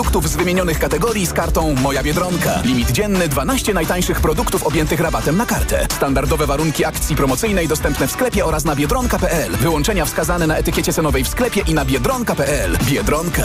produktów z wymienionych kategorii z kartą Moja Biedronka. Limit dzienny 12 najtańszych produktów objętych rabatem na kartę. Standardowe warunki akcji promocyjnej dostępne w sklepie oraz na biedronka.pl. Wyłączenia wskazane na etykiecie cenowej w sklepie i na biedronka.pl. Biedronka.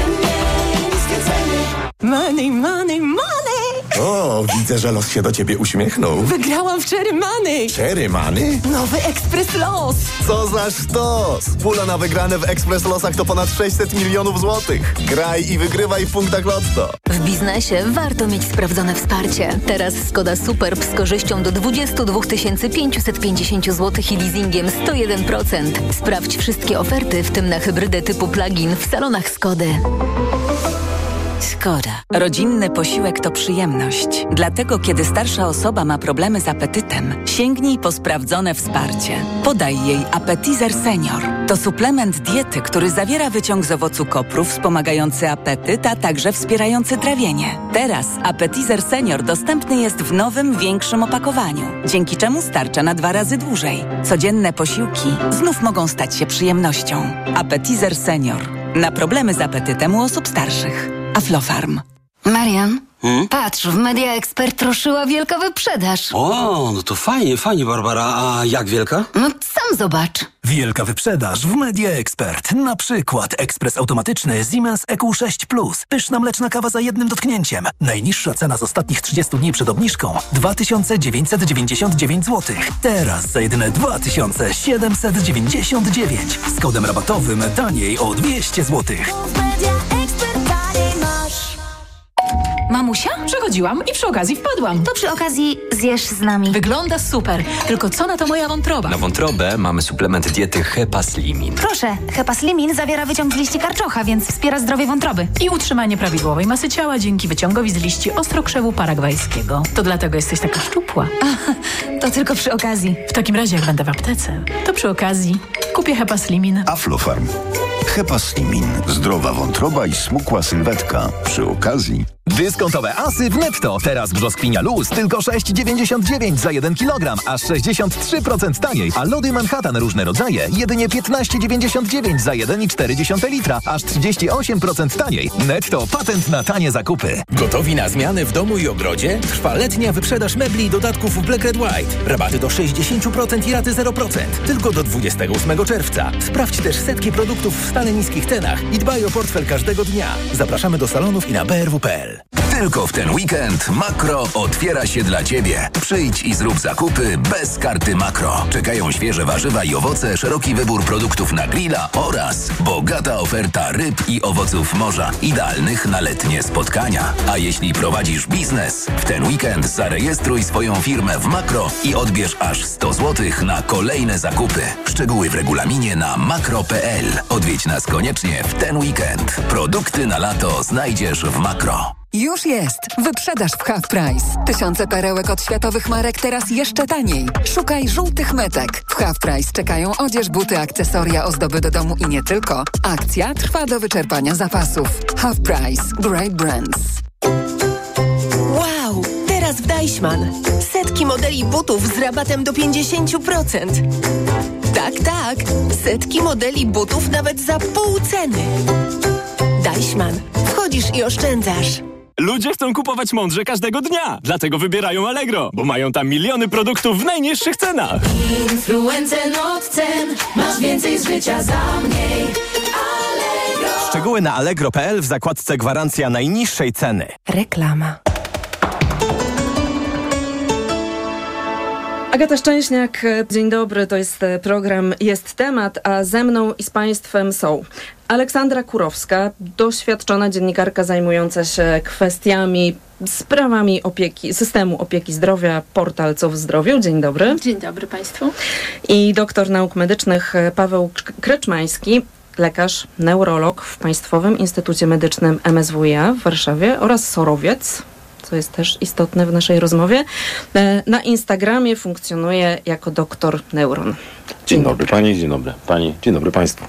Money, money, money! O, widzę, że los się do ciebie uśmiechnął. Wygrałam w Cherry Money! Cherry Money? Nowy Ekspres Los! Co za sztos! Pula na wygrane w Ekspres Losach to ponad 600 milionów złotych. Graj i wygrywaj w punktach Lotto. W biznesie warto mieć sprawdzone wsparcie. Teraz Skoda Superb z korzyścią do 22 550 zł i leasingiem 101%. Sprawdź wszystkie oferty, w tym na hybrydę typu plug-in w salonach Skody. Skoda. Rodzinny posiłek to przyjemność. Dlatego, kiedy starsza osoba ma problemy z apetytem, sięgnij po sprawdzone wsparcie. Podaj jej Appetizer Senior. To suplement diety, który zawiera wyciąg z owocu kopru wspomagający apetyt, a także wspierający trawienie. Teraz Appetizer Senior dostępny jest w nowym, większym opakowaniu, dzięki czemu starcza na 2 razy dłużej. Codzienne posiłki znów mogą stać się przyjemnością. Appetizer Senior. Na problemy z apetytem u osób starszych. Aflofarm. Marian, patrz, w Media Expert ruszyła wielka wyprzedaż. O, no to fajnie, Barbara. A jak wielka? No sam zobacz. Wielka wyprzedaż w Media Expert. Na przykład ekspres automatyczny Siemens EQ6 Plus. Pyszna mleczna kawa za jednym dotknięciem. Najniższa cena z ostatnich 30 dni przed obniżką 2999 zł. Teraz za jedyne 2799. Z kodem rabatowym taniej o 200 zł. Mamusia? Przechodziłam i przy okazji wpadłam. To przy okazji zjesz z nami. Wygląda super, tylko co na to moja wątroba? Na wątrobę mamy suplement diety Hepaslimin. Proszę, Hepaslimin zawiera wyciąg z liści karczocha, więc wspiera zdrowie wątroby. I utrzymanie prawidłowej masy ciała dzięki wyciągowi z liści ostrokrzewu paragwajskiego. To dlatego jesteś taka szczupła. To tylko przy okazji. W takim razie, jak będę w aptece, to przy okazji kupię Hepaslimin. Aflofarm. Hepaslimin. Zdrowa wątroba i smukła sylwetka. Przy okazji... Dyskontowe asy w Netto. Teraz brzoskwinia luz tylko 6,99 za 1 kg, aż 63% taniej. A lody Manhattan różne rodzaje jedynie 15,99 za 1,4 litra, aż 38% taniej. Netto, patent na tanie zakupy. Gotowi na zmiany w domu i ogrodzie? Trwa letnia wyprzedaż mebli i dodatków Black Red White. Rabaty do 60% i raty 0%. Tylko do 28 czerwca. Sprawdź też setki produktów w stale niskich cenach i dbaj o portfel każdego dnia. Zapraszamy do salonów i na brw.pl. Tylko w ten weekend Makro otwiera się dla Ciebie. Przyjdź i zrób zakupy bez karty Makro. Czekają świeże warzywa i owoce, szeroki wybór produktów na grilla oraz bogata oferta ryb i owoców morza, idealnych na letnie spotkania. A jeśli prowadzisz biznes, w ten weekend zarejestruj swoją firmę w Makro i odbierz aż 100 zł na kolejne zakupy. Szczegóły w regulaminie na makro.pl. Odwiedź nas koniecznie w ten weekend. Produkty na lato znajdziesz w Makro. Już jest! Wyprzedaż w Half Price. Tysiące perełek od światowych marek teraz jeszcze taniej. Szukaj żółtych metek. W Half Price czekają odzież, buty, akcesoria, ozdoby do domu i nie tylko. Akcja trwa do wyczerpania zapasów. Half Price. Great Brands. Wow! Teraz w Deichmann. Setki modeli butów z rabatem do 50%. Tak. Setki modeli butów nawet za pół ceny. Deichmann. Wchodzisz i oszczędzasz. Ludzie chcą kupować mądrze każdego dnia, dlatego wybierają Allegro, bo mają tam miliony produktów w najniższych cenach. Influencer od cen, masz więcej z życia za mniej. Allegro. Szczegóły na allegro.pl w zakładce gwarancja najniższej ceny. Reklama. Agata Szczęśniak, dzień dobry, to jest program Jest Temat, a ze mną i z Państwem są Aleksandra Kurowska, doświadczona dziennikarka zajmująca się kwestiami, sprawami systemu opieki zdrowia, portal Co w Zdrowiu. Dzień dobry. Dzień dobry Państwu. I doktor nauk medycznych Paweł Kreczmański, lekarz, neurolog w Państwowym Instytucie Medycznym MSWiA w Warszawie oraz sorowiec, co jest też istotne w naszej rozmowie. Na Instagramie funkcjonuje jako doktor Neuron. Dzień dobry Pani, dzień dobry Pani, dzień dobry Państwu.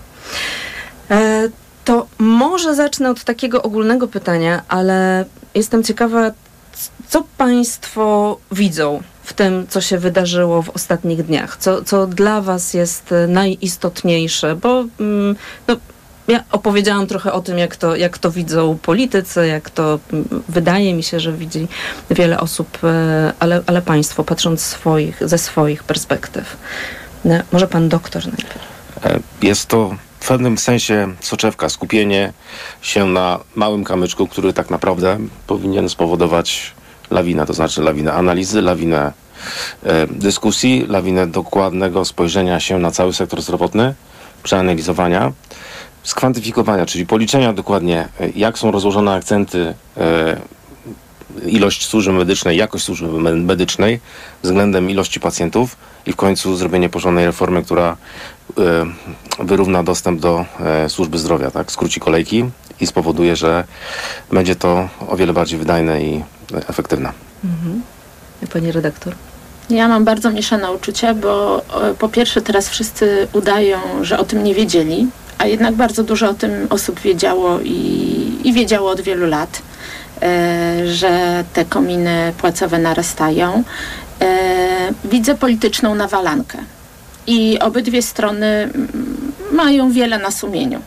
To może zacznę od takiego ogólnego pytania, ale jestem ciekawa, co Państwo widzą w tym, co się wydarzyło w ostatnich dniach? Co dla Was jest najistotniejsze? Bo Ja opowiedziałam trochę o tym, jak to widzą politycy, jak to wydaje mi się, że widzi wiele osób, ale państwo, patrząc ze swoich perspektyw. Może pan doktor najpierw. Jest to w pewnym sensie soczewka, skupienie się na małym kamyczku, który tak naprawdę powinien spowodować lawinę, to znaczy lawinę analizy, lawinę dyskusji, lawinę dokładnego spojrzenia się na cały sektor zdrowotny, przeanalizowania, skwantyfikowania, czyli policzenia dokładnie, jak są rozłożone akcenty, ilość służby medycznej, jakość służby medycznej względem ilości pacjentów i w końcu zrobienie porządnej reformy, która wyrówna dostęp do służby zdrowia, tak? Skróci kolejki i spowoduje, że będzie to o wiele bardziej wydajne i efektywne. Pani redaktor? Ja mam bardzo mieszane uczucia, bo po pierwsze teraz wszyscy udają, że o tym nie wiedzieli, a jednak bardzo dużo o tym osób wiedziało i wiedziało od wielu lat, że te kominy płacowe narastają. Widzę polityczną nawalankę i obydwie strony mają wiele na sumieniu.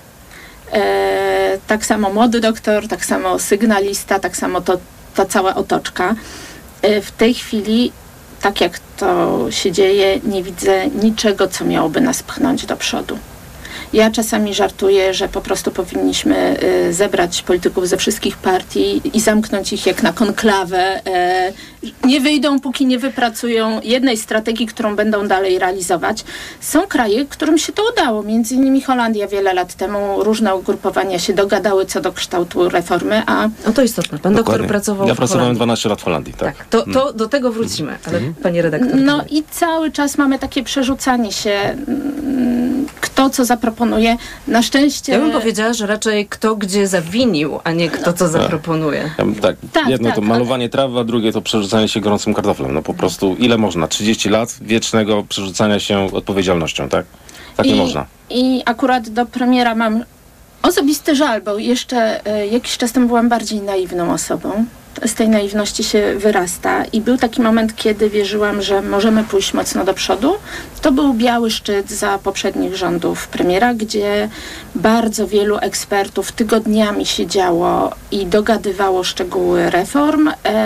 Tak samo młody doktor, tak samo sygnalista, tak samo ta cała otoczka. W tej chwili, tak jak to się dzieje, nie widzę niczego, co miałoby nas pchnąć do przodu. Ja czasami żartuję, że po prostu powinniśmy zebrać polityków ze wszystkich partii i zamknąć ich jak na konklawę. Nie wyjdą, póki nie wypracują jednej strategii, którą będą dalej realizować. Są kraje, którym się to udało. Między innymi Holandia wiele lat temu, różne ugrupowania się dogadały co do kształtu reformy, a... No to istotne. Pan doktor pracował Ja w pracowałem Holandii. 12 lat w Holandii, tak. To do tego wrócimy, ale pani redaktor. No i cały czas mamy takie przerzucanie się, kto co zaproponuje. Na szczęście... Ja bym powiedziała, że raczej kto gdzie zawinił, a nie kto co zaproponuje. Tak, jedno to malowanie trawy, a drugie to przerzucanie się gorącym kartoflem. No po prostu ile można? 30 lat wiecznego przerzucania się odpowiedzialnością, tak? Tak nie można. I akurat do premiera mam osobisty żal, bo jeszcze jakiś czas temu byłam bardziej naiwną osobą. Z tej naiwności się wyrasta i był taki moment, kiedy wierzyłam, że możemy pójść mocno do przodu. To był biały szczyt za poprzednich rządów premiera, gdzie bardzo wielu ekspertów tygodniami siedziało i dogadywało szczegóły reform.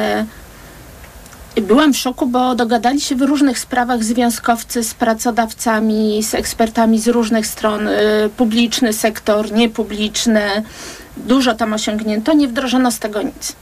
Byłam w szoku, bo dogadali się w różnych sprawach związkowcy z pracodawcami, z ekspertami z różnych stron, publiczny sektor, niepubliczny. Dużo tam osiągnięto, nie wdrożono z tego nic.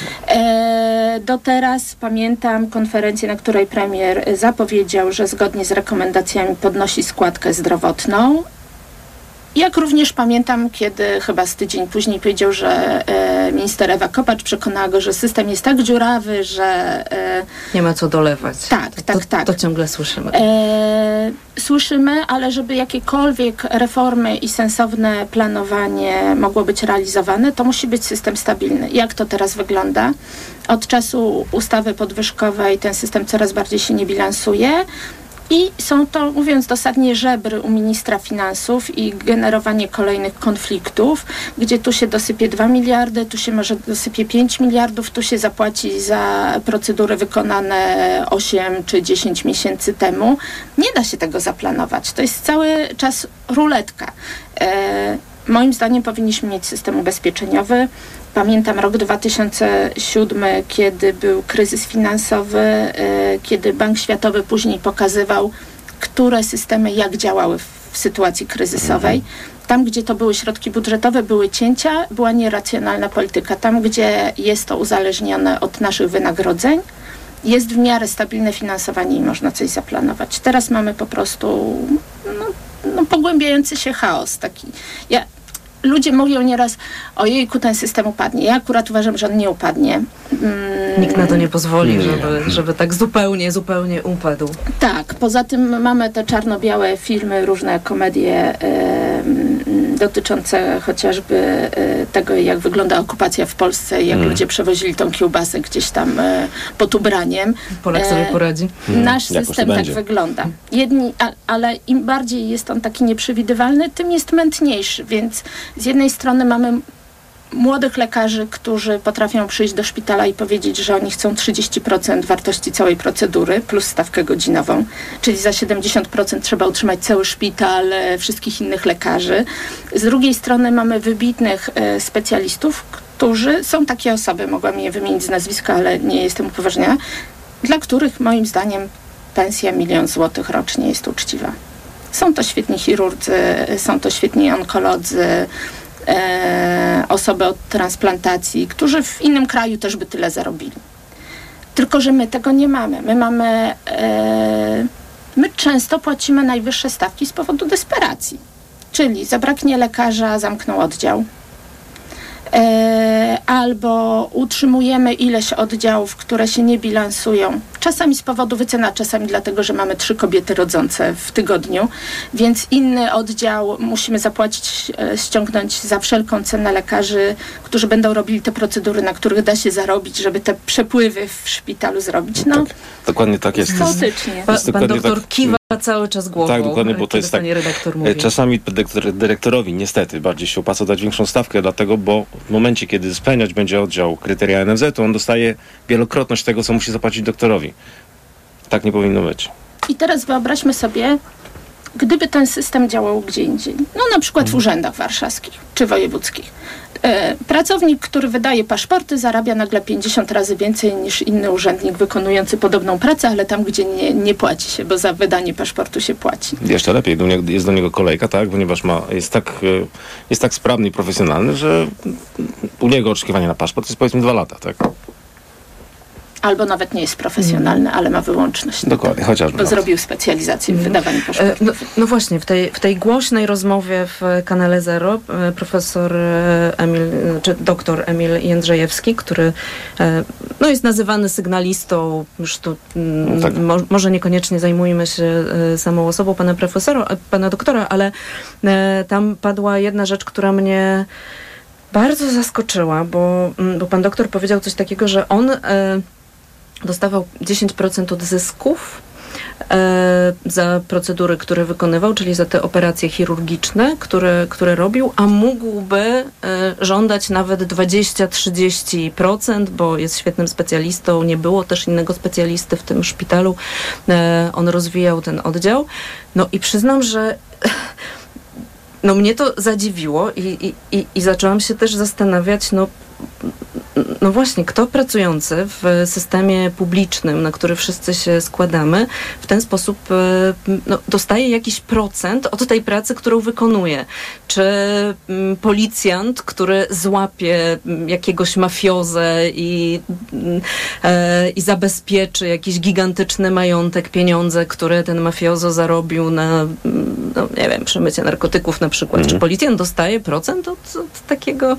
Do teraz pamiętam konferencję, na której premier zapowiedział, że zgodnie z rekomendacjami podnosi składkę zdrowotną. Jak również pamiętam, kiedy chyba z tydzień później powiedział, że minister Ewa Kopacz przekonała go, że system jest tak dziurawy, że... nie ma co dolewać. Tak. To ciągle słyszymy. Słyszymy, ale żeby jakiekolwiek reformy i sensowne planowanie mogło być realizowane, to musi być system stabilny. Jak to teraz wygląda? Od czasu ustawy podwyżkowej ten system coraz bardziej się nie bilansuje. I są to, mówiąc dosadnie, żebry u ministra finansów i generowanie kolejnych konfliktów, gdzie tu się dosypie 2 miliardy, tu się może dosypie 5 miliardów, tu się zapłaci za procedury wykonane 8 czy 10 miesięcy temu. Nie da się tego zaplanować. To jest cały czas ruletka. Moim zdaniem powinniśmy mieć system ubezpieczeniowy. Pamiętam rok 2007, kiedy był kryzys finansowy, kiedy Bank Światowy później pokazywał, które systemy jak działały w sytuacji kryzysowej. Tam, gdzie to były środki budżetowe, były cięcia, była nieracjonalna polityka. Tam, gdzie jest to uzależnione od naszych wynagrodzeń, jest w miarę stabilne finansowanie i można coś zaplanować. Teraz mamy po prostu pogłębiający się chaos taki. Ludzie mówią nieraz, ojejku, ten system upadnie. Ja akurat uważam, że on nie upadnie. Nikt na to nie pozwoli, żeby tak zupełnie upadł. Tak, poza tym mamy te czarno-białe filmy, różne komedie dotyczące chociażby tego, jak wygląda okupacja w Polsce, jak ludzie przewozili tą kiełbasę gdzieś tam pod ubraniem. Polak sobie poradzi. Nasz system tak wygląda. Ale im bardziej jest on taki nieprzewidywalny, tym jest mętniejszy, więc z jednej strony mamy młodych lekarzy, którzy potrafią przyjść do szpitala i powiedzieć, że oni chcą 30% wartości całej procedury plus stawkę godzinową, czyli za 70% trzeba utrzymać cały szpital, wszystkich innych lekarzy. Z drugiej strony mamy wybitnych specjalistów, którzy, są takie osoby, mogłam je wymienić z nazwiska, ale nie jestem upoważniona, dla których moim zdaniem pensja 1 000 000 złotych rocznie jest uczciwa. Są to świetni chirurdzy, są to świetni onkolodzy, osoby od transplantacji, którzy w innym kraju też by tyle zarobili. Tylko że my tego nie mamy. My często płacimy najwyższe stawki z powodu desperacji. Czyli zabraknie lekarza, zamkną oddział. Albo utrzymujemy ileś oddziałów, które się nie bilansują. Czasami z powodu wycena, czasami dlatego, że mamy 3 kobiety rodzące w tygodniu, więc inny oddział musimy zapłacić, ściągnąć za wszelką cenę lekarzy, którzy będą robili te procedury, na których da się zarobić, żeby te przepływy w szpitalu zrobić. No, tak, dokładnie tak jest. Chaotycznie. Pan doktor kiwa cały czas głową. Tak, dokładnie, bo to jest tak. Czasami dyrektorowi niestety bardziej się opłaca dać większą stawkę, dlatego, bo w momencie, kiedy spełniać będzie oddział kryteria NFZ, on dostaje wielokrotność tego, co musi zapłacić doktorowi. Tak nie powinno być. I teraz wyobraźmy sobie, gdyby ten system działał gdzie indziej. No na przykład w urzędach warszawskich czy wojewódzkich. Pracownik, który wydaje paszporty, zarabia nagle 50 razy więcej niż inny urzędnik wykonujący podobną pracę, ale tam, gdzie nie płaci się, bo za wydanie paszportu się płaci. Jeszcze lepiej, jest do niego kolejka, tak? Ponieważ jest tak sprawny i profesjonalny, że u niego oczekiwanie na paszport jest powiedzmy 2 lata, tak? Albo nawet nie jest profesjonalny, ale ma wyłączność. Dokładnie, chociażby. Bo zrobił specjalizację w wydawaniu paszportów. No właśnie, w tej głośnej rozmowie w kanale Zero profesor czy doktor Emil Jędrzejewski, który jest nazywany sygnalistą, już tu tak. Może niekoniecznie zajmujemy się samą osobą pana doktora, ale tam padła jedna rzecz, która mnie bardzo zaskoczyła, bo pan doktor powiedział coś takiego, że on dostawał 10% od zysków za procedury, które wykonywał, czyli za te operacje chirurgiczne, które robił, a mógłby żądać nawet 20-30%, bo jest świetnym specjalistą, nie było też innego specjalisty w tym szpitalu. On rozwijał ten oddział. No i przyznam, że mnie to zadziwiło i zaczęłam się też zastanawiać, no właśnie, kto pracujący w systemie publicznym, na który wszyscy się składamy, w ten sposób dostaje jakiś procent od tej pracy, którą wykonuje. Czy policjant, który złapie jakiegoś mafiozę i zabezpieczy jakiś gigantyczny majątek, pieniądze, które ten mafiozo zarobił na, nie wiem, przemycie narkotyków na przykład. Czy policjant dostaje procent od takiego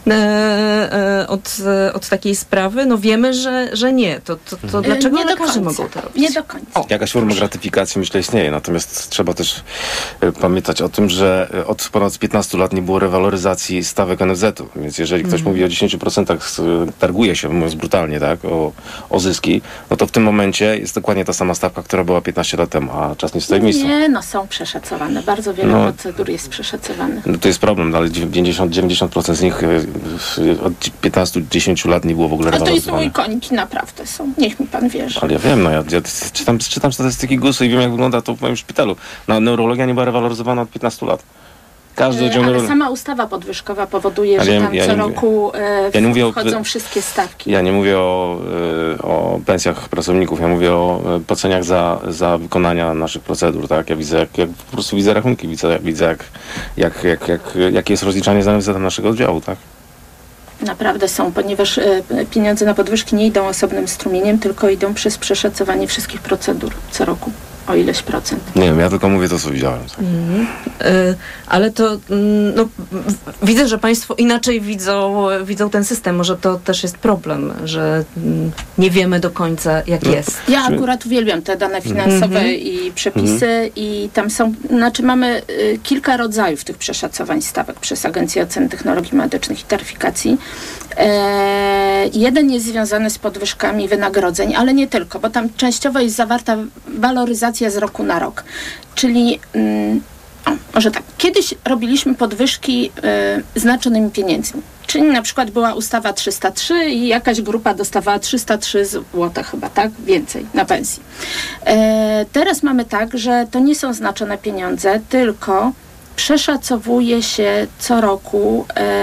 od takiej sprawy? No wiemy, że nie. To dlaczego lekarze mogą to robić? Nie do końca. Jakaś forma gratyfikacji, myślę, istnieje. Natomiast trzeba też pamiętać o tym, że od ponad 15 lat nie było rewaloryzacji stawek NFZ-u. Więc jeżeli ktoś mówi o 10%, targuje się, mówiąc brutalnie, tak, o zyski, no to w tym momencie jest dokładnie ta sama stawka, która była 15 lat temu, a czas nie stoi w miejscu. Nie, są przeszacowane. Bardzo wiele procedur jest przeszacowanych. No to jest problem, ale 90% z nich od 15-10 lat nie było w ogóle rewaloryzowane. A to jest mój konik, naprawdę są. Niech mi pan wierzy. Ale ja wiem, ja czytam statystyki GUS-u i wiem, jak wygląda to w moim szpitalu. Neurologia nie była rewaloryzowana od 15 lat. Ale sama ustawa podwyżkowa powoduje, że tam co roku wchodzą wszystkie stawki. Ja nie mówię o pensjach pracowników, ja mówię o płaceniach za wykonania naszych procedur, tak? Ja widzę, jak po prostu widzę rachunki, widzę jakie jest rozliczanie za NFZ naszego oddziału, tak? Naprawdę są, ponieważ pieniądze na podwyżki nie idą osobnym strumieniem, tylko idą przez przeszacowanie wszystkich procedur co roku. O ileś procent. Nie wiem, ja tylko mówię to, co widziałem. Tak. Ale to widzę, że państwo inaczej widzą ten system. Może to też jest problem, że nie wiemy do końca, jak jest. Ja akurat uwielbiam te dane finansowe i przepisy i tam są, mamy kilka rodzajów tych przeszacowań stawek przez Agencję Oceny Technologii Medycznych i Taryfikacji. Jeden jest związany z podwyżkami wynagrodzeń, ale nie tylko, bo tam częściowo jest zawarta waloryzacja z roku na rok. Czyli, może tak, kiedyś robiliśmy podwyżki znaczonymi pieniędzmi. Czyli na przykład była ustawa 303 i jakaś grupa dostawała 303 zł chyba, tak? Więcej na pensji. Teraz mamy tak, że to nie są znaczone pieniądze, tylko przeszacowuje się co roku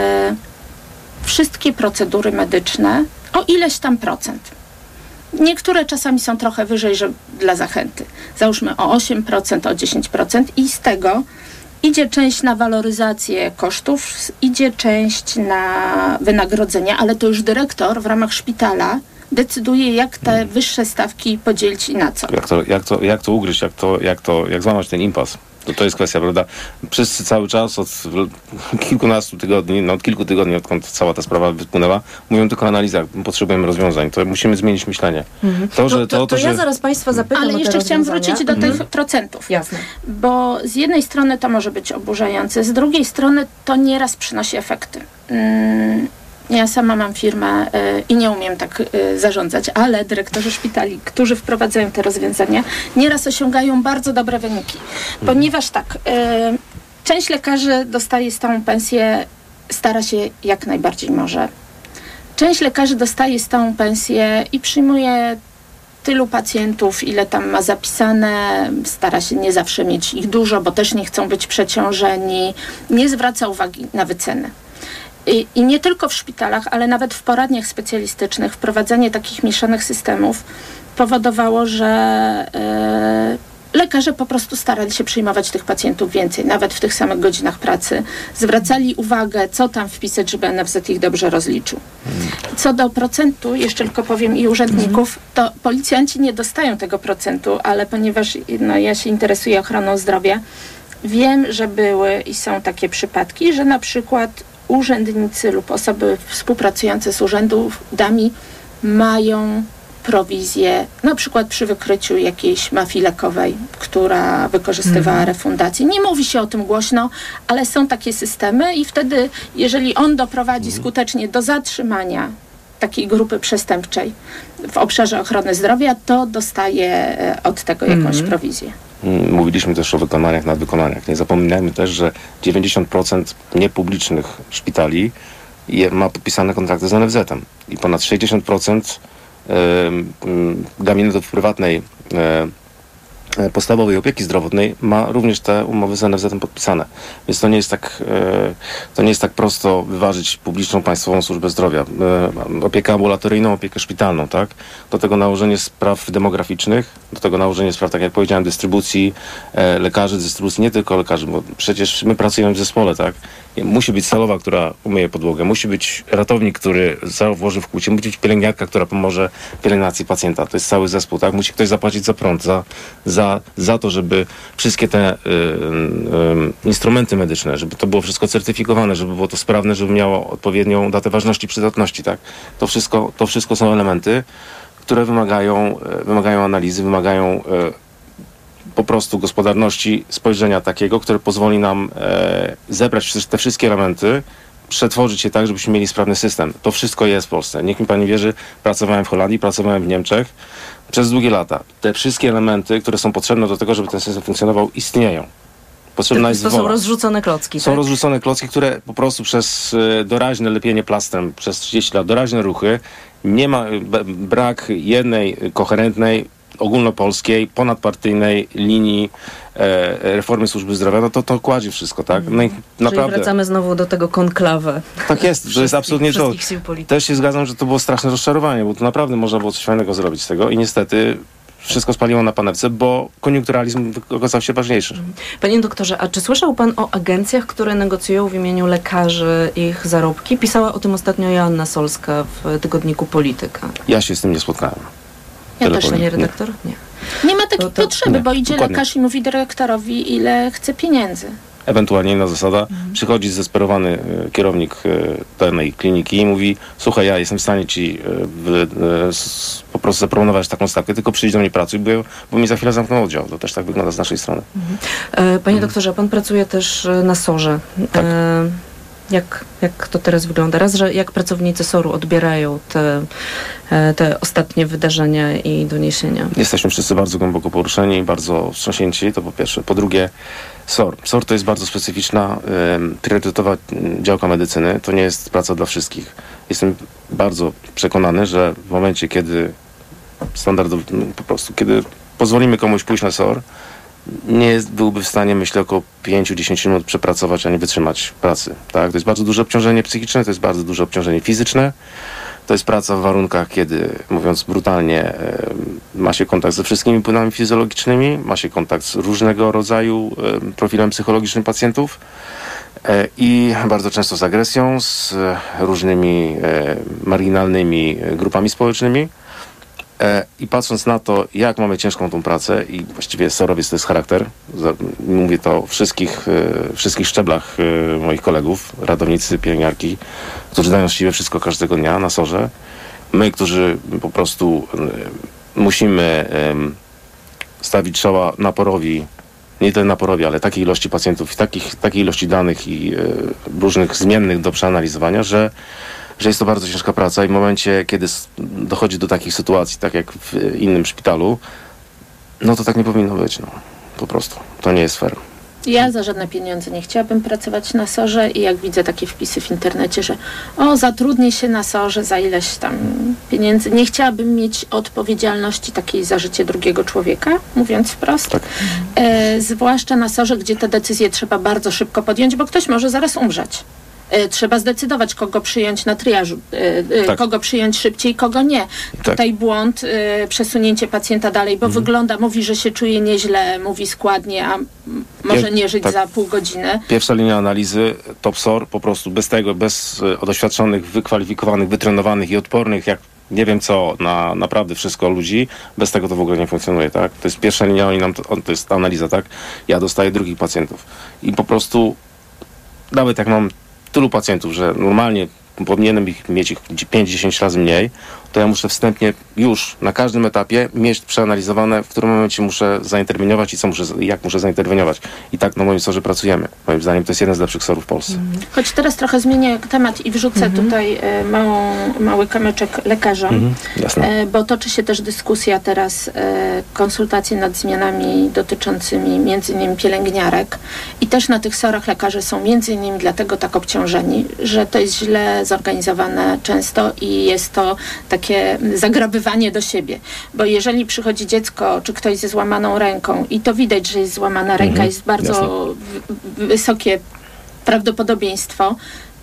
wszystkie procedury medyczne o ileś tam procent. Niektóre czasami są trochę wyżej, że dla zachęty. Załóżmy o 8%, o 10% i z tego idzie część na waloryzację kosztów, idzie część na wynagrodzenia, ale to już dyrektor w ramach szpitala decyduje, jak te wyższe stawki podzielić i na co. Jak to ugryźć, jak złamać ten impas. To jest kwestia, prawda? Wszyscy cały czas od kilkunastu tygodni, od kilku tygodni, odkąd cała ta sprawa wypłynęła, mówią tylko o analizach. Potrzebujemy rozwiązań. To musimy zmienić myślenie. Ja zaraz Państwa zapytam. Ale jeszcze chciałam wrócić do tych procentów. Jasne. Bo z jednej strony to może być oburzające, z drugiej strony to nieraz przynosi efekty. Ja sama mam firmę i nie umiem tak zarządzać, ale dyrektorzy szpitali, którzy wprowadzają te rozwiązania, nieraz osiągają bardzo dobre wyniki. Ponieważ tak, część lekarzy dostaje stałą pensję, stara się jak najbardziej może. Część lekarzy dostaje stałą pensję i przyjmuje tylu pacjentów, ile tam ma zapisane, stara się nie zawsze mieć ich dużo, bo też nie chcą być przeciążeni, nie zwraca uwagi na wyceny. I nie tylko w szpitalach, ale nawet w poradniach specjalistycznych wprowadzenie takich mieszanych systemów powodowało, że lekarze po prostu starali się przyjmować tych pacjentów więcej, nawet w tych samych godzinach pracy. Zwracali uwagę, co tam wpisać, żeby NFZ ich dobrze rozliczył. Co do procentu, jeszcze tylko powiem, i urzędników, to policjanci nie dostają tego procentu, ale ponieważ ja się interesuję ochroną zdrowia, wiem, że były i są takie przypadki, że na przykład urzędnicy lub osoby współpracujące z urzędami mają prowizję, na przykład przy wykryciu jakiejś mafii lekowej, która wykorzystywała refundację. Nie mówi się o tym głośno, ale są takie systemy i wtedy, jeżeli on doprowadzi skutecznie do zatrzymania takiej grupy przestępczej w obszarze ochrony zdrowia, to dostaje od tego jakąś prowizję. Mówiliśmy też o wykonaniach, nadwykonaniach. Nie zapominajmy też, że 90% niepublicznych szpitali ma podpisane kontrakty z NFZ-em i ponad 60% gabinetów prywatnej podstawowej opieki zdrowotnej ma również te umowy z NFZ-em podpisane. Więc to nie jest tak prosto wyważyć publiczną, państwową służbę zdrowia. Opiekę ambulatoryjną, opiekę szpitalną, tak? Do tego nałożenie spraw demograficznych, do tego nałożenie spraw, tak jak powiedziałem, dystrybucji lekarzy, dystrybucji nie tylko lekarzy, bo przecież my pracujemy w zespole, tak? Musi być salowa, która umyje podłogę, musi być ratownik, który włoży w kłucie, musi być pielęgniarka, która pomoże pielęgnacji pacjenta. To jest cały zespół, tak? Musi ktoś zapłacić za prąd, za to, żeby wszystkie te instrumenty medyczne, żeby to było wszystko certyfikowane, żeby było to sprawne, żeby miało odpowiednią datę ważności, przydatności, tak? To wszystko są elementy, które wymagają analizy, wymagają po prostu gospodarności, spojrzenia takiego, które pozwoli nam zebrać te wszystkie elementy, przetworzyć je tak, żebyśmy mieli sprawny system. To wszystko jest w Polsce. Niech mi pani wierzy, pracowałem w Holandii, pracowałem w Niemczech przez długie lata. Te wszystkie elementy, które są potrzebne do tego, żeby ten system funkcjonował, istnieją. Potrzebna jest wola. Są rozrzucone klocki. Są rozrzucone klocki, które po prostu przez doraźne lepienie plastrem, przez 30 lat, doraźne ruchy, nie ma brak jednej koherentnej, ogólnopolskiej, ponadpartyjnej linii reformy służby zdrowia, no to kładzie wszystko, tak? No i naprawdę... Czyli wracamy znowu do tego konklawe. Tak jest, to jest absolutnie to. Też się zgadzam, że to było straszne rozczarowanie, bo to naprawdę można było coś fajnego zrobić z tego i niestety wszystko spaliło na panewce, bo koniunkturalizm okazał się ważniejszy. Panie doktorze, a czy słyszał pan o agencjach, które negocjują w imieniu lekarzy ich zarobki? Pisała o tym ostatnio Joanna Solska w tygodniku Polityka. Ja się z tym nie spotkałem. Ja też, panie redaktor? Nie. Nie ma takiej potrzeby, bo idzie lekarz i mówi dyrektorowi, ile chce pieniędzy. Ewentualnie inna zasada, przychodzi zdesperowany kierownik danej kliniki i mówi: słuchaj, ja jestem w stanie ci po prostu zaproponować taką stawkę, tylko przyjdź do mnie, pracuj, bo mi za chwilę zamkną oddział. To też tak wygląda z naszej strony. Panie doktorze, pan pracuje też na SOR-ze. Tak. Jak to teraz wygląda? Raz, że jak pracownicy SOR-u odbierają te ostatnie wydarzenia i doniesienia? Jesteśmy wszyscy bardzo głęboko poruszeni, bardzo wstrząśnięci, to po pierwsze. Po drugie, SOR. SOR to jest bardzo specyficzna, priorytetowa działka medycyny. To nie jest praca dla wszystkich. Jestem bardzo przekonany, że w momencie, kiedy po prostu, kiedy pozwolimy komuś pójść na SOR, byłby w stanie, myślę, około 5-10 minut przepracować, a nie wytrzymać pracy. Tak? To jest bardzo duże obciążenie psychiczne, to jest bardzo duże obciążenie fizyczne. To jest praca w warunkach, kiedy, mówiąc brutalnie, ma się kontakt ze wszystkimi płynami fizjologicznymi, ma się kontakt z różnego rodzaju profilem psychologicznym pacjentów i bardzo często z agresją, z różnymi marginalnymi grupami społecznymi. I patrząc na to, jak mamy ciężką tą pracę i właściwie SOR-owiec to jest charakter, mówię to o wszystkich szczeblach moich kolegów, ratownicy, pielęgniarki, którzy dają siłę wszystko każdego dnia na SOR-ze. My, którzy po prostu musimy stawić czoła naporowi, nie tyle naporowi, ale takiej ilości pacjentów i takiej ilości danych i różnych zmiennych do przeanalizowania, że jest to bardzo ciężka praca i w momencie, kiedy dochodzi do takich sytuacji, tak jak w innym szpitalu, no to tak nie powinno być, no. Po prostu. To nie jest fair. Ja za żadne pieniądze nie chciałabym pracować na SOR-ze i jak widzę takie wpisy w internecie, że zatrudnię się na SOR-ze za ileś tam pieniędzy. Nie chciałabym mieć odpowiedzialności takiej za życie drugiego człowieka, mówiąc wprost. Tak. Zwłaszcza na SOR-ze, gdzie te decyzje trzeba bardzo szybko podjąć, bo ktoś może zaraz umrzeć. Trzeba zdecydować, kogo przyjąć na triażu, kogo przyjąć szybciej, kogo nie. Tutaj błąd, przesunięcie pacjenta dalej, bo mówi, że się czuje nieźle, mówi składnie, a może nie żyć za pół godziny. Pierwsza linia analizy, top SOR, po prostu bez doświadczonych, wykwalifikowanych, wytrenowanych i odpornych, jak nie wiem co, na naprawdę wszystko ludzi, bez tego to w ogóle nie funkcjonuje, tak? To jest pierwsza linia, to jest analiza, tak? Ja dostaję drugich pacjentów i po prostu, nawet jak mam tylu pacjentów, że normalnie powinienem mieć ich 5-10 razy mniej, to ja muszę wstępnie już na każdym etapie mieć przeanalizowane, w którym momencie muszę zainterweniować i jak muszę zainterweniować. I tak na moim SOR-ze pracujemy. Moim zdaniem to jest jeden z lepszych SOR-ów w Polsce. Choć teraz trochę zmienię temat i wrzucę tutaj mały kamyczek lekarzom, bo toczy się też dyskusja teraz, konsultacje nad zmianami dotyczącymi między innymi pielęgniarek i też na tych SOR-ach lekarze są między innymi dlatego tak obciążeni, że to jest źle zorganizowane często i jest to takie zagrabywanie do siebie. Bo jeżeli przychodzi dziecko, czy ktoś ze złamaną ręką i to widać, że jest złamana ręka, jest bardzo wysokie prawdopodobieństwo,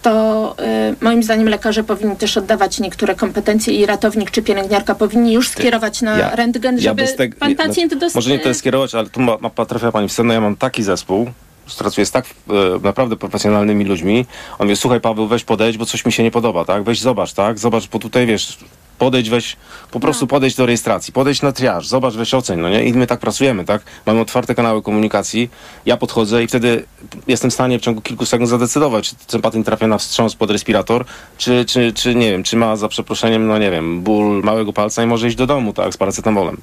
to moim zdaniem lekarze powinni też oddawać niektóre kompetencje i ratownik czy pielęgniarka powinni już skierować na rentgen, żeby pacjent dostał... Może nie tyle skierować, ale tu trafia pani w scenę, ja mam taki zespół, pracuję z tak naprawdę profesjonalnymi ludźmi. On mówi, słuchaj Paweł, weź podejdź, bo coś mi się nie podoba, tak? Weź zobacz, tak? Zobacz, bo tutaj wiesz, podejdź, weź, po prostu podejdź do rejestracji, podejdź na triaż, zobacz, weź oceń, no nie? I my tak pracujemy, tak? Mamy otwarte kanały komunikacji, ja podchodzę i wtedy jestem w stanie w ciągu kilku sekund zadecydować, czy ten pacjent trafia na wstrząs pod respirator, czy nie wiem, czy ma za przeproszeniem, no nie wiem, ból małego palca i może iść do domu, tak? Z paracetamolem.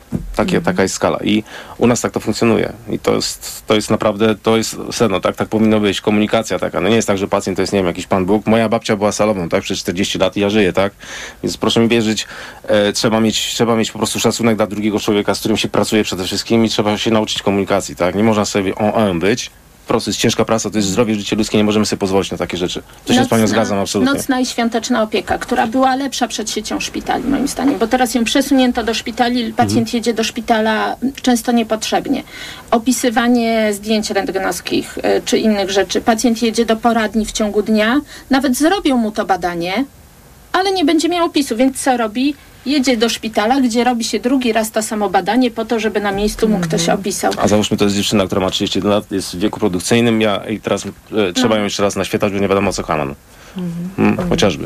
Taka jest skala i u nas tak to funkcjonuje i to jest naprawdę, to jest sedno, tak powinno być, komunikacja taka, no nie jest tak, że pacjent to jest, nie wiem, jakiś Pan Bóg, moja babcia była salową, tak, przez 40 lat i ja żyję, tak, więc proszę mi wierzyć, trzeba mieć po prostu szacunek dla drugiego człowieka, z którym się pracuje przede wszystkim i trzeba się nauczyć komunikacji, tak, nie można sobie być, po prostu jest ciężka praca, to jest zdrowie, życie ludzkie, nie możemy sobie pozwolić na takie rzeczy. To się z panią zgadzam absolutnie. Nocna i świąteczna opieka, która była lepsza przed siecią szpitali, moim zdaniem, bo teraz ją przesunięto do szpitali, pacjent jedzie do szpitala często niepotrzebnie. Opisywanie zdjęć rentgenowskich czy innych rzeczy. Pacjent jedzie do poradni w ciągu dnia, nawet zrobią mu to badanie, ale nie będzie miał opisu, więc co robi? Jedzie do szpitala, gdzie robi się drugi raz to samo badanie po to, żeby na miejscu mu ktoś opisał. A załóżmy, to jest dziewczyna, która ma 31 lat, jest w wieku produkcyjnym i teraz trzeba ją jeszcze raz naświetlać, bo nie wiadomo co Hanan. Chociażby.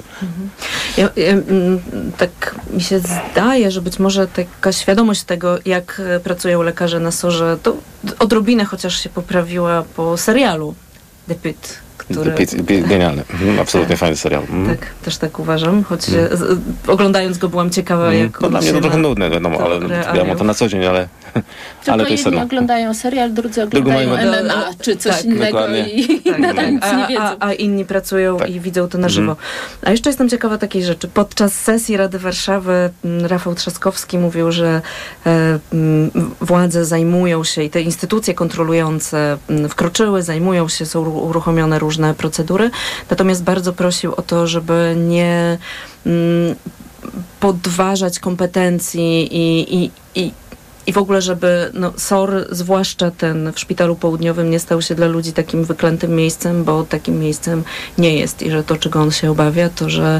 Tak mi się zdaje, że być może taka świadomość tego, jak pracują lekarze na SOR-ze, to odrobinę chociaż się poprawiła po serialu The Pitt, który... Genialny. Absolutnie fajny serial. Tak, też tak uważam, choć oglądając go byłam ciekawa, jak dla mnie to trochę nudne, wiadomo, ale ja mam to na co dzień, ale to jest jedni oglądają serial, drudzy oglądają MMA, czy coś innego i nadal nic nie wiedzą. A inni pracują i widzą to na żywo. A jeszcze jestem ciekawa takiej rzeczy. Podczas sesji Rady Warszawy Rafał Trzaskowski mówił, że władze zajmują się i te instytucje kontrolujące wkroczyły, zajmują się, są uruchomione różne procedury. Natomiast bardzo prosił o to, żeby nie podważać kompetencji i w ogóle, żeby SOR, zwłaszcza ten w Szpitalu Południowym, nie stał się dla ludzi takim wyklętym miejscem, bo takim miejscem nie jest. I że to, czego on się obawia, to, że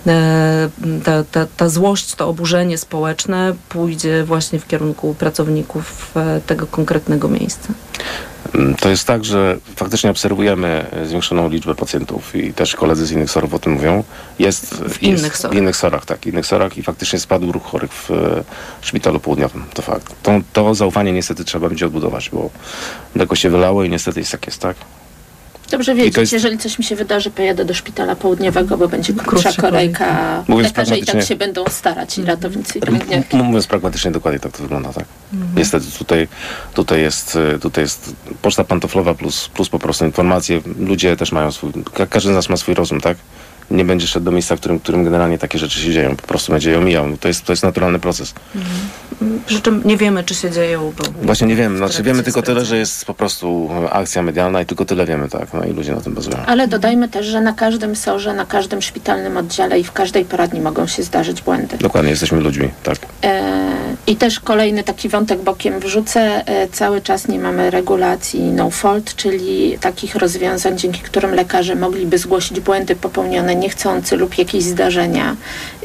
ta złość, to oburzenie społeczne pójdzie właśnie w kierunku pracowników tego konkretnego miejsca. To jest tak, że faktycznie obserwujemy zwiększoną liczbę pacjentów i też koledzy z innych SOR-ów o tym mówią. W innych SOR-ach, tak. Innych SOR-ach i faktycznie spadł ruch chorych w Szpitalu Południowym. To fakt. To zaufanie niestety trzeba będzie odbudować, bo mleko się wylało i niestety jest jak jest, tak? Dobrze wiedzieć, jeżeli coś mi się wydarzy, pojadę do Szpitala Południowego, bo będzie krótsza kolejka. Lekarze i tak się będą starać, i ratownicy, i pielęgniarki. Mówiąc pragmatycznie, dokładnie tak to wygląda, tak? Niestety tutaj jest poczta pantoflowa plus po prostu informacje. Ludzie też mają każdy z nas ma swój rozum, tak? Nie będzie szedł do miejsca, w którym generalnie takie rzeczy się dzieją. Po prostu będzie je omijał. To jest naturalny proces. Przy czym nie wiemy, czy się dzieją. Właśnie nie wiemy. Wiemy tylko tyle, że jest po prostu akcja medialna i tylko tyle wiemy, tak? No i ludzie na tym bazują. Ale dodajmy też, że na każdym SOR-ze, na każdym szpitalnym oddziale i w każdej poradni mogą się zdarzyć błędy. Dokładnie, jesteśmy ludźmi, tak. I też kolejny taki wątek bokiem wrzucę. Cały czas nie mamy regulacji no fault, czyli takich rozwiązań, dzięki którym lekarze mogliby zgłosić błędy popełnione niechcący lub jakieś zdarzenia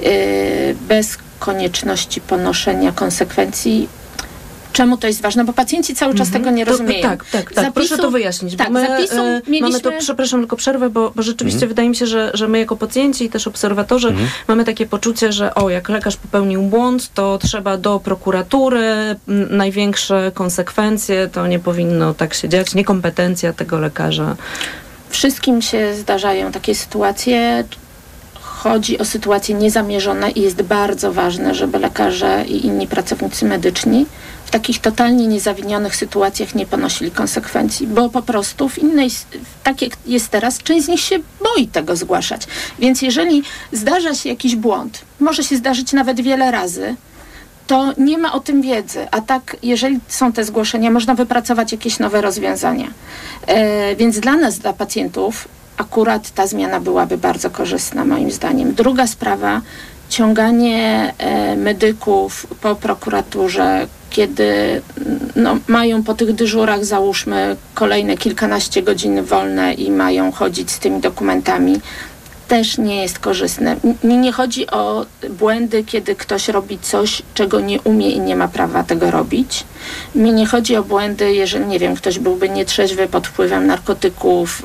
bez konieczności ponoszenia konsekwencji. Czemu to jest ważne? Bo pacjenci cały czas tego nie rozumieją. Tak. Proszę to wyjaśnić. Tak, mamy to, przepraszam, tylko przerwę, bo rzeczywiście wydaje mi się, że my jako pacjenci i też obserwatorzy mamy takie poczucie, że jak lekarz popełnił błąd, to trzeba do prokuratury, największe konsekwencje, to nie powinno tak się dziać, niekompetencja tego lekarza. Wszystkim się zdarzają takie sytuacje. Chodzi o sytuacje niezamierzone i jest bardzo ważne, żeby lekarze i inni pracownicy medyczni w takich totalnie niezawinionych sytuacjach nie ponosili konsekwencji, bo po prostu tak jak jest teraz, część z nich się boi tego zgłaszać. Więc jeżeli zdarza się jakiś błąd, może się zdarzyć nawet wiele razy, to nie ma o tym wiedzy. A tak, jeżeli są te zgłoszenia, można wypracować jakieś nowe rozwiązania. Więc dla nas, dla pacjentów, akurat ta zmiana byłaby bardzo korzystna, moim zdaniem. Druga sprawa, ciąganie medyków po prokuraturze, kiedy mają po tych dyżurach, załóżmy, kolejne kilkanaście godzin wolne i mają chodzić z tymi dokumentami, też nie jest korzystne. Mi nie chodzi o błędy, kiedy ktoś robi coś, czego nie umie i nie ma prawa tego robić. Mi nie chodzi o błędy, jeżeli, nie wiem, ktoś byłby nietrzeźwy pod wpływem narkotyków.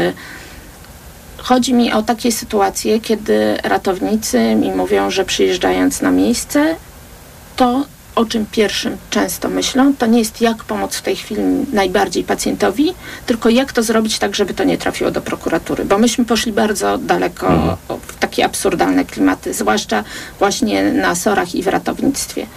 Chodzi mi o takie sytuacje, kiedy ratownicy mi mówią, że przyjeżdżając na miejsce, to o czym pierwszym często myślą, to nie jest jak pomóc w tej chwili najbardziej pacjentowi, tylko jak to zrobić tak, żeby to nie trafiło do prokuratury. Bo myśmy poszli bardzo daleko w takie absurdalne klimaty, zwłaszcza właśnie na SOR-ach i w ratownictwie.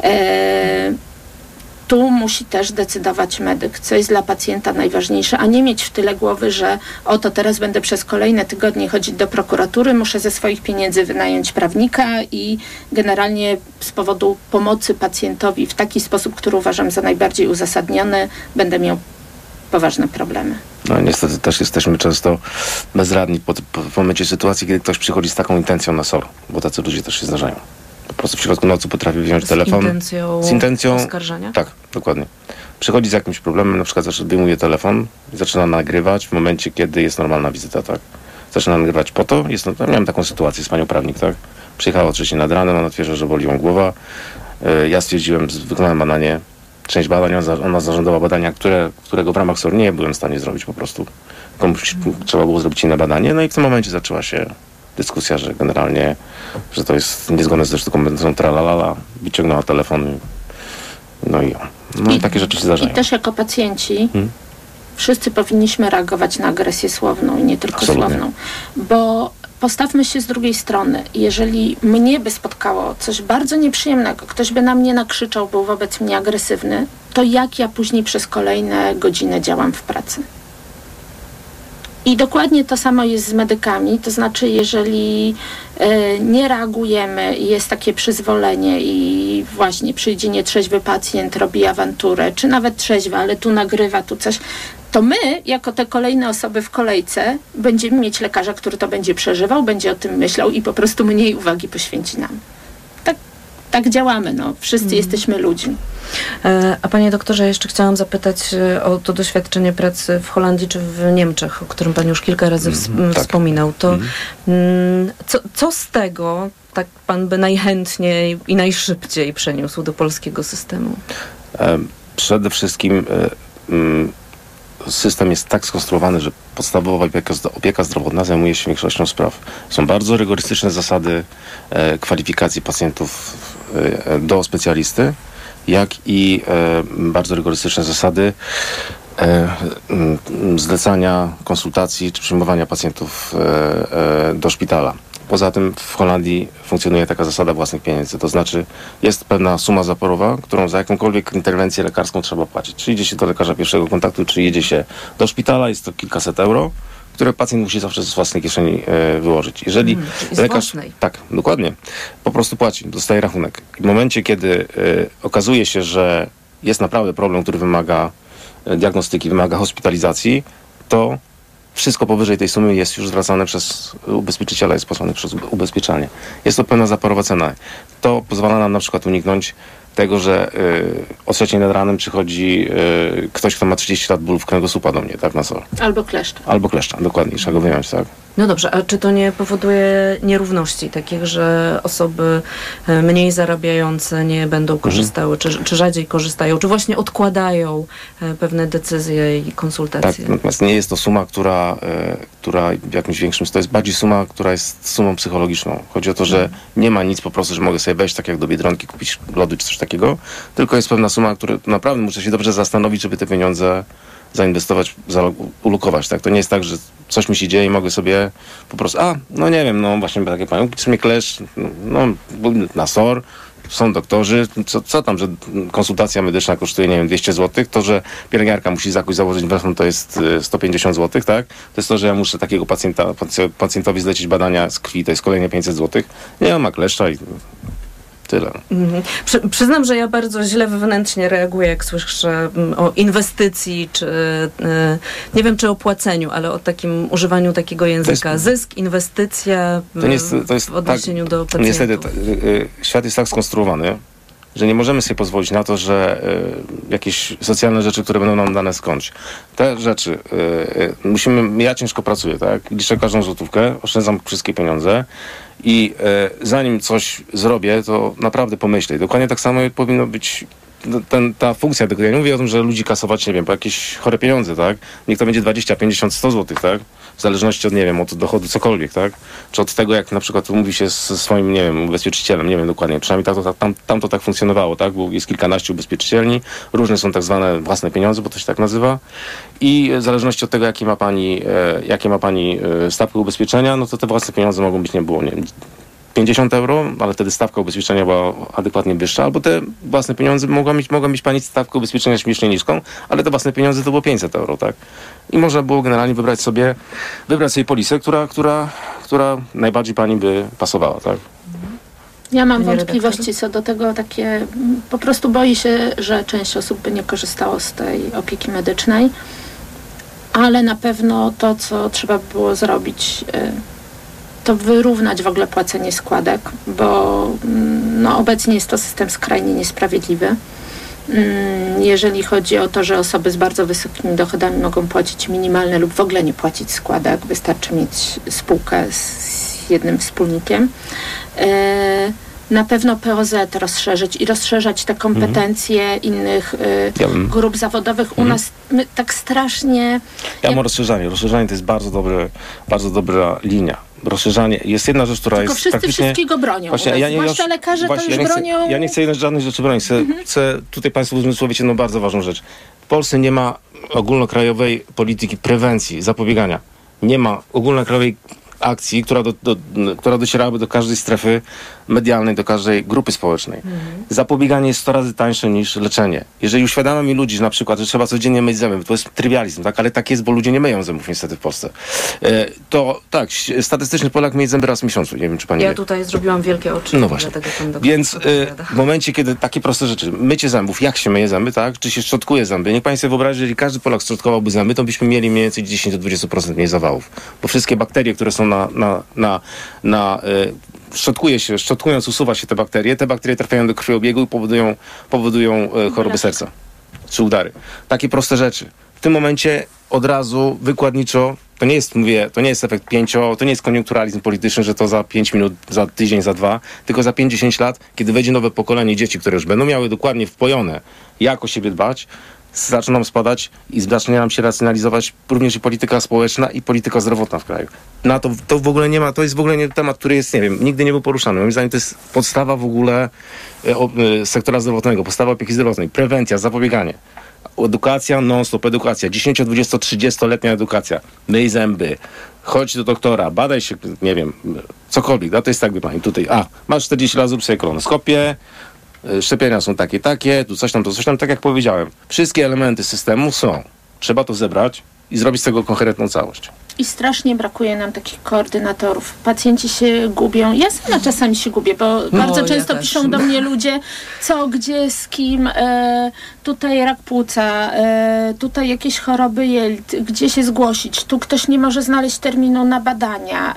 Tu musi też decydować medyk, co jest dla pacjenta najważniejsze, a nie mieć w tyle głowy, że oto teraz będę przez kolejne tygodnie chodzić do prokuratury, muszę ze swoich pieniędzy wynająć prawnika i generalnie z powodu pomocy pacjentowi w taki sposób, który uważam za najbardziej uzasadniony, będę miał poważne problemy. No niestety też jesteśmy często bezradni w momencie sytuacji, kiedy ktoś przychodzi z taką intencją na SOR, bo tacy ludzie też się zdarzają. Po prostu w środku nocy potrafi wziąć telefon. Z intencją oskarżenia? Tak, dokładnie. Przychodzi z jakimś problemem, na przykład wyjmuje telefon i zaczyna nagrywać w momencie, kiedy jest normalna wizyta, tak? Zaczyna nagrywać po to, miałem taką sytuację z panią prawnik, tak? Przyjechała o 3:00 nad ranem, ona twierdzi, że boli ją głowa. Ja stwierdziłem, wykonałem badanie, część badań, ona zażądała badania, którego w ramach SOR nie byłem w stanie zrobić po prostu. Komuś trzeba było zrobić inne badanie, no i w tym momencie zaczęła się dyskusja, że generalnie, że to jest niezgodne ze dokumentacją, tralalala, wyciągnęła telefon, no i takie rzeczy się zdarzają. I też jako pacjenci wszyscy powinniśmy reagować na agresję słowną i nie tylko Absolutnie. słowną, bo postawmy się z drugiej strony. Jeżeli mnie by spotkało coś bardzo nieprzyjemnego, ktoś by na mnie nakrzyczał, był wobec mnie agresywny, to jak ja później przez kolejne godziny działam w pracy? I dokładnie to samo jest z medykami, to znaczy jeżeli nie reagujemy i jest takie przyzwolenie i właśnie przyjdzie nietrzeźwy pacjent, robi awanturę, czy nawet trzeźwy, ale tu nagrywa, tu coś, to my, jako te kolejne osoby w kolejce, będziemy mieć lekarza, który to będzie przeżywał, będzie o tym myślał i po prostu mniej uwagi poświęci nam. Tak działamy, no. Wszyscy jesteśmy ludźmi. A panie doktorze, jeszcze chciałam zapytać o to doświadczenie pracy w Holandii czy w Niemczech, o którym pan już kilka razy wspominał. To co z tego tak pan by najchętniej i najszybciej przeniósł do polskiego systemu? Przede wszystkim system jest tak skonstruowany, że podstawowa opieka zdrowotna zajmuje się większością spraw. Są bardzo rygorystyczne zasady kwalifikacji pacjentów do specjalisty, jak i bardzo rygorystyczne zasady zlecania, konsultacji czy przyjmowania pacjentów do szpitala. Poza tym w Holandii funkcjonuje taka zasada własnych pieniędzy. To znaczy jest pewna suma zaporowa, którą za jakąkolwiek interwencję lekarską trzeba płacić. Czy idzie się do lekarza pierwszego kontaktu, czy jedzie się do szpitala, jest to kilkaset euro, które pacjent musi zawsze z własnej kieszeni wyłożyć. Jeżeli lekarz... Tak, dokładnie. Po prostu płaci, dostaje rachunek. I w momencie, kiedy okazuje się, że jest naprawdę problem, który wymaga diagnostyki, wymaga hospitalizacji, to wszystko powyżej tej sumy jest już zwracane przez ubezpieczyciela, jest płacone przez ubezpieczalnię. Jest to pewna zaporowa cena. To pozwala nam na przykład uniknąć tego, że o 3:00 nad ranem przychodzi ktoś, kto ma 30 lat bólu w kręgosłupa do mnie, tak, na SOR. Albo kleszcz. Albo kleszcza, dokładnie, trzeba go wyjąć, tak. No dobrze, a czy to nie powoduje nierówności takich, że osoby mniej zarabiające nie będą korzystały, czy rzadziej korzystają, czy właśnie odkładają pewne decyzje i konsultacje? Tak, natomiast nie jest to suma, która w jakimś większym... To jest bardziej suma, która jest sumą psychologiczną. Chodzi o to, że nie ma nic po prostu, że mogę sobie wejść tak jak do Biedronki, kupić lody czy coś takiego, tylko jest pewna suma, która naprawdę muszę się dobrze zastanowić, żeby te pieniądze zainwestować, ulokować, tak? To nie jest tak, że coś mi się dzieje i mogę sobie po prostu, no nie wiem, no właśnie takie panią, czy mnie klesz, no na SOR, są doktorzy, co tam, że konsultacja medyczna kosztuje, nie wiem, 200 zł, to, że pielęgniarka musi założyć welfon, to jest 150 zł, tak? To jest to, że ja muszę takiego pacjentowi zlecić badania z krwi, to jest kolejne 500 zł. Nie, on ma kleszcza i tyle. Przyznam, że ja bardzo źle wewnętrznie reaguję, jak słyszę o inwestycji, czy nie wiem, czy o płaceniu, ale o takim używaniu takiego języka. Zysk, inwestycja w odniesieniu do pacjentów. Niestety świat jest tak skonstruowany, że nie możemy sobie pozwolić na to, że jakieś socjalne rzeczy, które będą nam dane skądś. Te rzeczy ja ciężko pracuję, tak? Liczę każdą złotówkę, oszczędzam wszystkie pieniądze i zanim coś zrobię, to naprawdę pomyślę. Dokładnie tak samo powinno być ta funkcja tego. Ja nie mówię o tym, że ludzi kasować, nie wiem, po jakieś chore pieniądze, tak? Niech to będzie 20, 50, 100 zł, tak? W zależności od, nie wiem, od dochodu, cokolwiek, tak? Czy od tego, jak na przykład mówi się ze swoim, nie wiem, ubezpieczycielem, nie wiem dokładnie, przynajmniej tam to tak funkcjonowało, tak? Bo jest kilkanaście ubezpieczycielni, różne są tak zwane własne pieniądze, bo to się tak nazywa i w zależności od tego, jakie ma pani stawkę ubezpieczenia, no to te własne pieniądze mogą być, nie było, nie wiem, 50 euro, ale wtedy stawka ubezpieczenia była adekwatnie wyższa, albo te własne pieniądze mogła mieć pani stawkę ubezpieczenia śmiesznie niską, ale te własne pieniądze to było 500 euro, tak? I można było generalnie wybrać sobie polisę, która najbardziej pani by pasowała, tak? Ja mam wątpliwości co do tego, takie po prostu boję się, że część osób by nie korzystało z tej opieki medycznej, ale na pewno to, co trzeba by było zrobić, to wyrównać w ogóle płacenie składek, bo obecnie jest to system skrajnie niesprawiedliwy. Jeżeli chodzi o to, że osoby z bardzo wysokimi dochodami mogą płacić minimalne lub w ogóle nie płacić składek, wystarczy mieć spółkę z jednym wspólnikiem. Na pewno POZ rozszerzyć i rozszerzać te kompetencje innych grup zawodowych. U nas tak strasznie... Ja mam rozszerzanie. Rozszerzanie to jest bardzo dobra linia. rozszerzanie. Jest jedna rzecz, która tylko jest wszyscy praktycznie... wszystkiego bronią. Właśnie, Zwłaszcza lekarze to już bronią... Ja nie chcę żadnych rzeczy bronić. Chcę tutaj Państwu uzmysłowić jedną bardzo ważną rzecz. W Polsce nie ma ogólnokrajowej polityki prewencji, zapobiegania. Nie ma ogólnokrajowej akcji, która docierałaby do każdej strefy medialnej, do każdej grupy społecznej. Zapobieganie jest 100 razy tańsze niż leczenie. Jeżeli uświadamiamy ludzi, że na przykład, że trzeba codziennie myć zęby, to jest trywializm, tak? Ale tak jest, bo ludzie nie myją zębów niestety w Polsce. To tak, statystyczny Polak myje zęby raz w miesiącu. Nie wiem, czy pani wie. Tutaj zrobiłam wielkie oczy. No właśnie. Więc w momencie, kiedy takie proste rzeczy, mycie zębów, jak się myje zęby, tak? Czy się szczotkuje zęby? Niech Państwo sobie wyobrażą, jeżeli każdy Polak szczotkowałby zęby, to byśmy mieli mniej więcej 10-20% mniej zawałów. Bo wszystkie bakterie, które są szczotkując usuwa się te bakterie trafiają do krwiobiegu i powodują choroby serca czy udary. Takie proste rzeczy. W tym momencie od razu wykładniczo, to nie jest efekt to nie jest koniunkturalizm polityczny, że to za 5 minut, za tydzień, za 2, tylko za 5-10 lat, kiedy wejdzie nowe pokolenie dzieci, które już będą miały dokładnie wpojone, jak o siebie dbać, zaczną nam spadać i zacznie nam się racjonalizować również i polityka społeczna i polityka zdrowotna w kraju. To w ogóle nie ma, to jest w ogóle nie temat, który jest, nie wiem, nigdy nie był poruszany. Moim zdaniem to jest podstawa w ogóle sektora zdrowotnego, podstawa opieki zdrowotnej, prewencja, zapobieganie. Edukacja, non-stop edukacja, 10, 20, 30-letnia edukacja. Myj zęby, chodź do doktora, badaj się, nie wiem, cokolwiek, to jest tak, wie pani, tutaj, masz 40 lat, zrób sobie kolonoskopię, szczepienia są takie, tu coś tam, tak jak powiedziałem. Wszystkie elementy systemu są. Trzeba to zebrać i zrobić z tego konkretną całość. I strasznie brakuje nam takich koordynatorów. Pacjenci się gubią. Ja sama czasami się gubię, bo bardzo często piszą do mnie ludzie, co, gdzie, z kim, tutaj rak płuca, tutaj jakieś choroby jelit, gdzie się zgłosić, tu ktoś nie może znaleźć terminu na badania.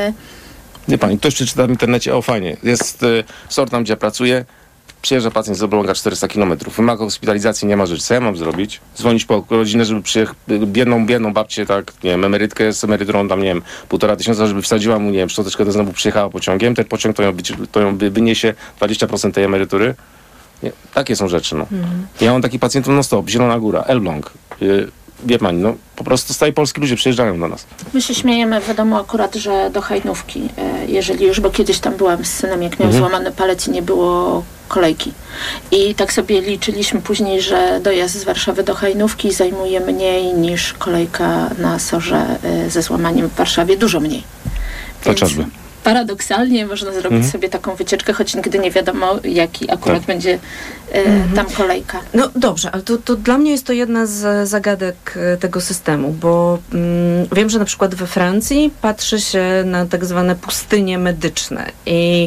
Wie pani, ktoś przeczyta w internecie, fajnie, jest sort tam, gdzie ja pracuję, przyjeżdża pacjent z obrąga 400 km, wymaga hospitalizacji, nie ma rzeczy. Co ja mam zrobić? Dzwonić po rodzinę, żeby biedną babcię, tak, nie wiem, emerytkę z emeryturą tam, nie wiem, 1500, żeby wsadziła mu, nie wiem, szczoteczkę do zębu, przyjechała pociągiem, ten pociąg to ją wyniesie 20% tej emerytury. Nie, takie są rzeczy, no. Ja mam takich pacjentów non-stop, Zielona Góra, Elbląg. Wie pani, po prostu stali polscy ludzie przyjeżdżają do nas. My się śmiejemy, wiadomo akurat, że do Hajnówki, jeżeli już, bo kiedyś tam byłam z synem, jak miał złamany palec i nie było kolejki. I tak sobie liczyliśmy później, że dojazd z Warszawy do Hajnówki zajmuje mniej niż kolejka na SOR-ze ze złamaniem w Warszawie. Dużo mniej. Chociażby. Paradoksalnie można zrobić sobie taką wycieczkę, choć nigdy nie wiadomo, jaki akurat będzie tam kolejka. No dobrze, ale to dla mnie jest to jedna z zagadek tego systemu, bo wiem, że na przykład we Francji patrzy się na tak zwane pustynie medyczne i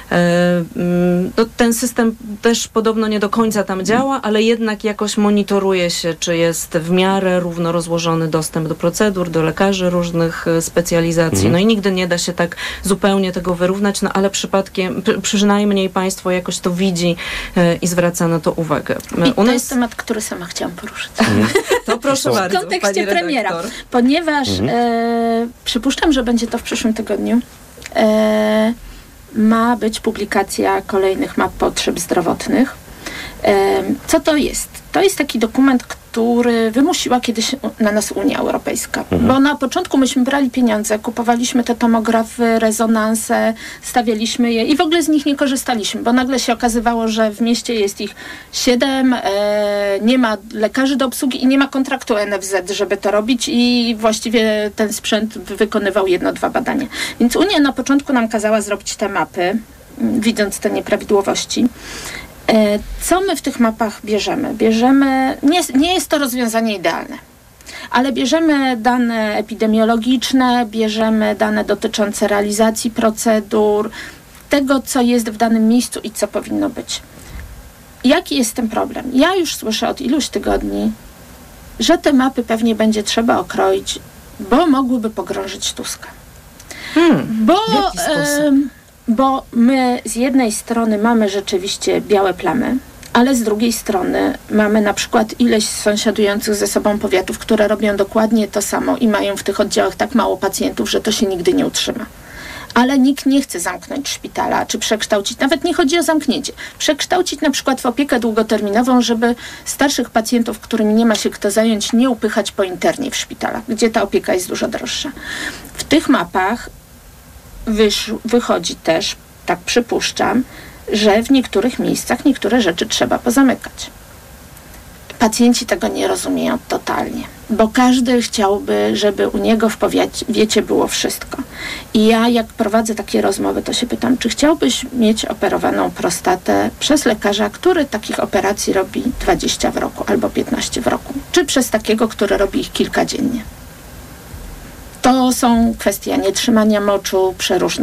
ten system też podobno nie do końca tam działa, ale jednak jakoś monitoruje się, czy jest w miarę równo rozłożony dostęp do procedur, do lekarzy różnych specjalizacji. No i nigdy nie da się tak zupełnie tego wyrównać, no ale przynajmniej państwo jakoś to widzi i zwraca na to uwagę. To jest temat, który sama chciałam poruszyć. To proszę bardzo, w kontekście premiera. Ponieważ przypuszczam, że będzie to w przyszłym tygodniu. Ma być publikacja kolejnych map potrzeb zdrowotnych. Co to jest? To jest taki dokument, który wymusiła kiedyś na nas Unia Europejska. Bo na początku myśmy brali pieniądze, kupowaliśmy te tomografy, rezonanse, stawialiśmy je i w ogóle z nich nie korzystaliśmy, bo nagle się okazywało, że w mieście jest ich 7, nie ma lekarzy do obsługi i nie ma kontraktu NFZ, żeby to robić i właściwie ten sprzęt wykonywał 1-2 badania. Więc Unia na początku nam kazała zrobić te mapy, widząc te nieprawidłowości. Co my w tych mapach bierzemy? Nie jest to rozwiązanie idealne, ale bierzemy dane epidemiologiczne, bierzemy dane dotyczące realizacji procedur, tego, co jest w danym miejscu i co powinno być. Jaki jest ten problem? Ja już słyszę od iluś tygodni, że te mapy pewnie będzie trzeba okroić, bo mogłyby pogrążyć Tuska. W jaki sposób? Bo my z jednej strony mamy rzeczywiście białe plamy, ale z drugiej strony mamy na przykład ileś sąsiadujących ze sobą powiatów, które robią dokładnie to samo i mają w tych oddziałach tak mało pacjentów, że to się nigdy nie utrzyma. Ale nikt nie chce zamknąć szpitala, czy przekształcić, nawet nie chodzi o zamknięcie, przekształcić na przykład w opiekę długoterminową, żeby starszych pacjentów, którymi nie ma się kto zająć, nie upychać po internie w szpitalach, gdzie ta opieka jest dużo droższa. W tych mapach wychodzi też, tak przypuszczam, że w niektórych miejscach niektóre rzeczy trzeba pozamykać. Pacjenci tego nie rozumieją totalnie, bo każdy chciałby, żeby u niego w powiecie było wszystko. I ja, jak prowadzę takie rozmowy, to się pytam, czy chciałbyś mieć operowaną prostatę przez lekarza, który takich operacji robi 20 w roku albo 15 w roku, czy przez takiego, który robi ich kilka dziennie. To są kwestie nietrzymania moczu, przeróżnych